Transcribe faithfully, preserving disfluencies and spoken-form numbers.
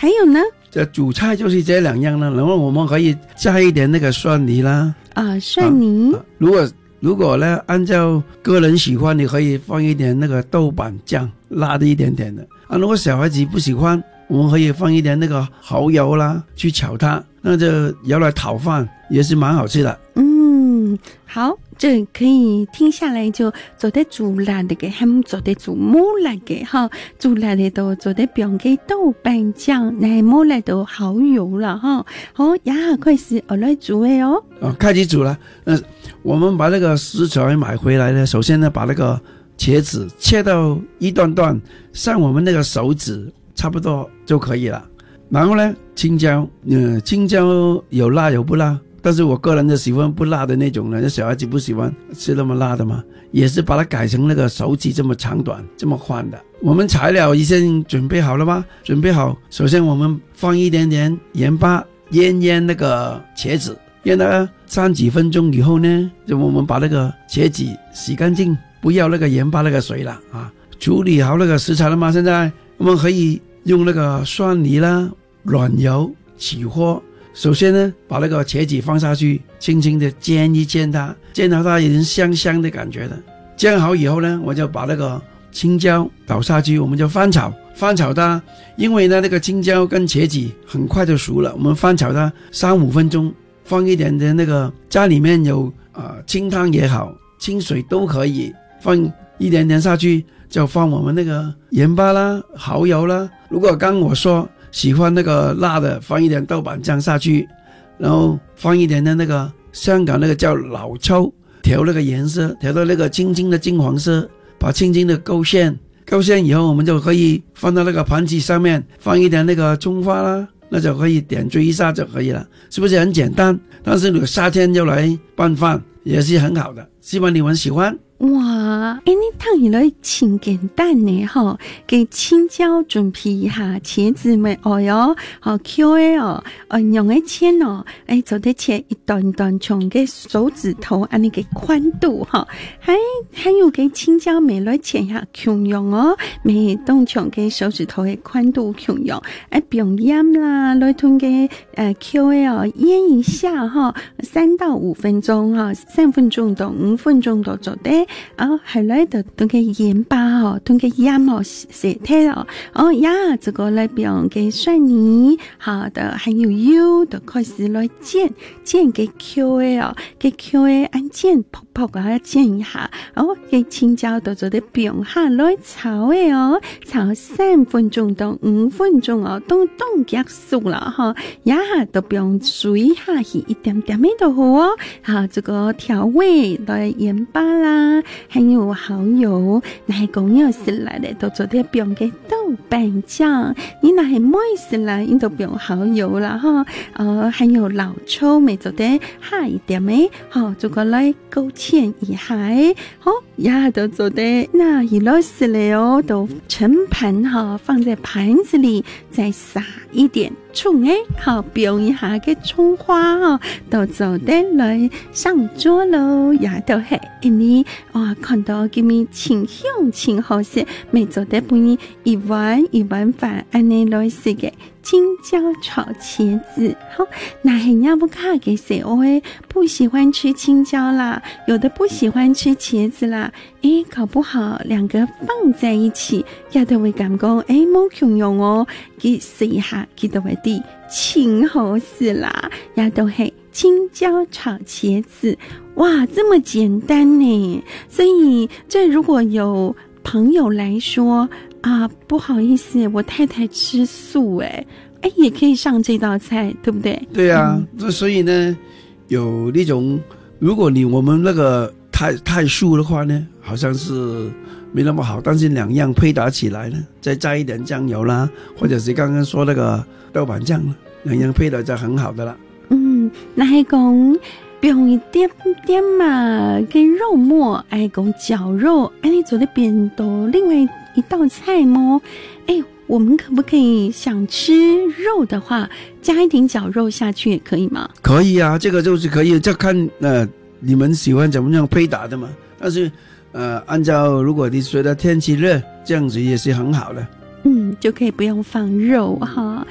还有呢？ 这主菜就是这两样了，然后我们可以加一点那个蒜泥啦。 啊，蒜泥。 啊啊、如果如果呢，按照个人喜欢，你可以放一点那个豆瓣酱，辣的一点点的。啊，如果小孩子不喜欢，我们可以放一点那个蚝油啦，去炒它，那就摇来炒饭也是蛮好吃的。 嗯，好，这可以听下来就做得煮辣的嘅，还做得煮冇辣嘅哈，煮辣的都做得用嘅豆瓣酱，那冇辣都蚝油了哈。好，也开始我来煮的哦。 哦，开始煮了。嗯，我们把那个食材买回来呢，首先呢，把那个茄子切到一段段，像我们那个手指差不多就可以了。然后呢，青椒，嗯，青椒有辣有不辣，但是我个人就喜欢不辣的那种呢，小孩子不喜欢吃那么辣的嘛，也是把它改成那个手指这么长短这么宽的。我们材料已经准备好了吗？准备好，首先我们放一点点盐巴，腌腌那个茄子，腌了三几分钟以后呢，就我们把那个茄子洗干净，不要那个盐巴那个水了啊。处理好那个食材了吗？现在我们可以用那个蒜泥啦、软油起锅。首先呢，把那个茄子放下去，轻轻的煎一煎它，煎到它有点香香的感觉的。煎好以后呢，我就把那个青椒倒下去，我们就翻炒，翻炒它。因为呢，那个青椒跟茄子很快就熟了，我们翻炒它三五分钟，放一点点那个家里面有啊、呃、清汤也好，清水都可以，放一点点下去，就放我们那个盐巴啦、蚝油啦。如果刚我说喜欢那个辣的，放一点豆瓣酱下去，然后放一点的那个香港那个叫老抽，调那个颜色，调到那个青青的金黄色，把青青的勾芡，勾芡以后我们就可以放到那个盘子上面，放一点那个葱花啦，那就可以点缀一下就可以了，是不是很简单？但是如果夏天就来拌饭也是很好的，希望你们喜欢。 哇，诶，你烫起來真簡單呢，吼，給青椒準備一下，茄子咪哦喲，好 Q A 哦，呃，用嘅切哦，誒，做得切一段段，從嘅手指頭按你嘅寬度哈，還還有嘅青椒咪來切下芎用哦，咪當從嘅手指頭嘅寬度芎用，誒，不用鹽啦，來同嘅誒 Q A 哦醃一下哈，三到五分鐘哈，三分鐘到五分鐘都做得。啊，後來就同佢鹽巴哦，同佢鹽哦，寫睇哦，哦呀，這個來用嘅蒜泥，好的，還有油，就開始來煎，煎嘅 Q A 哦，嘅 Q A 按煎泡泡啊，煎一下，哦，嘅青椒就做得變下來炒嘅哦，炒三分鐘到五分鐘哦，都都結束了哈，呀，就不用水下去一點點嘅都好哦，好，這個調味來鹽巴啦。還有蠔油，那係講有食辣的，都做啲用嘅豆瓣醬。你那係唔食辣，你都用蠔油啦，哈。呃，還有老抽，咪做啲下一點嘅，好，做個來勾芡一下，好，呀，都做啲那一落食嚟哦，都盛盤哈，放在盤子裡，再撒一點蔥誒，好，表一下嘅蔥花哈，都做得來上桌咯，呀，都係你。哇，看到佢咪清香清好食，咪做得俾你一碗一碗飯，安尼來食嘅青椒炒茄子。好，那係要不卡嘅時候誒，不喜歡吃青椒啦，有的不喜歡吃茄子啦，誒，搞不好兩個放在一起，也都會感覺誒冇共用哦，佢試一下，佢都會啲清好食啦，也都係青椒炒茄子。哇，這麼簡單呢！所以這如果有朋友來說啊，不好意思，我太太吃素，誒誒，也可以上這道菜，對不對？ 對啊，嗯、所以呢，有那種如果你我們那個太太素的話呢，好像是沒那麼好，但是兩樣配搭起來呢，再加一點醬油啦，或者是剛剛說那個豆瓣醬啦，兩樣配搭就很好的啦。嗯， 那係講用一點點嘛，跟肉末，哎，講絞肉，哎，你做的變多另外一道菜嗎？哎，我們可不可以想吃肉的話，加一點絞肉下去也可以嗎？ 可以啊，這個就是可以，就看呃你們喜歡怎麼樣配搭的嘛。但是呃，按照如果你覺得天氣熱，這樣子也是很好的。 嗯，就可以不用放肉哈。